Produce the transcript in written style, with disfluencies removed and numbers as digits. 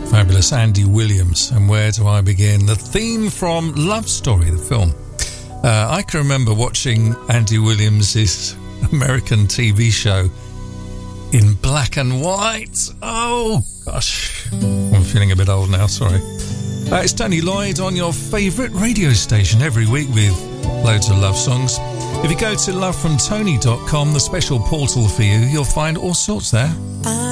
Fabulous Andy Williams, and Where Do I Begin? The theme from Love Story, the film. I can remember watching Andy Williams' American TV show in black and white. Oh, gosh. I'm feeling a bit old now, sorry. It's Tony Lloyd on your favourite radio station every week with loads of love songs. If you go to lovefromtony.com, the special portal for you, you'll find all sorts there.